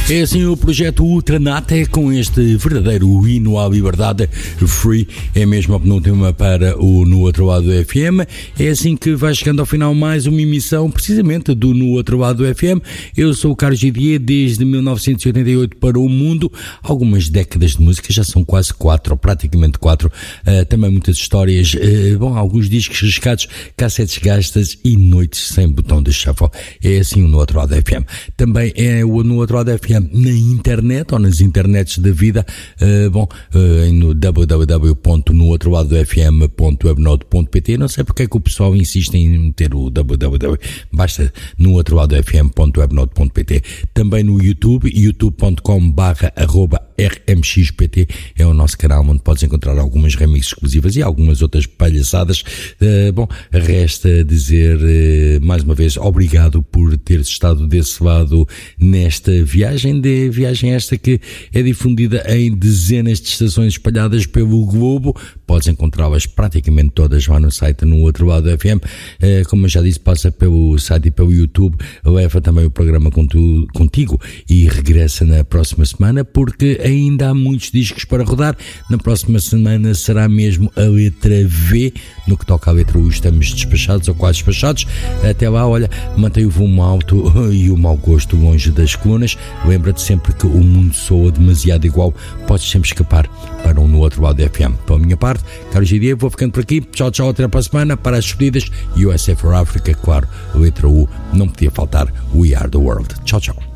É assim o projeto Ultranate com este verdadeiro hino à liberdade. Free é mesmo a penúltima para o No Outro Lado do FM. É assim que vai chegando ao final mais uma emissão precisamente do No Outro Lado do FM. Eu sou o Carlos Gidier, desde 1988 para o mundo. Algumas décadas de música, já são quase 4, ou praticamente 4. Também muitas histórias, alguns discos riscados, cassetes gastas e noites sem botão de shuffle. É assim o No Outro Lado do FM. Também é o No Outro Lado FM na internet ou nas internets da vida, no www.nootroladofm.webnode.pt. Não sei porque é que o pessoal insiste em meter o www, basta nootroladofm.webnode.pt. Também no YouTube, youtube.com/rmxpt é o nosso canal onde podes encontrar algumas remixes exclusivas e algumas outras palhaçadas. Resta dizer mais uma vez obrigado por teres estado desse lado nesta viagem esta que é difundida em dezenas de estações espalhadas pelo globo. Podes encontrá-las praticamente todas lá no site No Outro Lado FM. Como eu já disse, passa pelo site e pelo YouTube, leva também o programa contigo e regressa na próxima semana, porque ainda há muitos discos para rodar. Na próxima semana será mesmo a letra V. No que toca à letra U estamos despachados ou quase despachados. Até lá, olha, mantém o volume alto e o mau gosto longe das colunas. Lembra-te sempre que o mundo soa demasiado igual. Podes sempre escapar para um No Outro Lado FM. Pela minha parte, Carlos Gidier, vou ficando por aqui. Tchau, tchau, até para a semana. Para as despedidas, USA for Africa, claro, letra U, não podia faltar We Are The World. Tchau, tchau.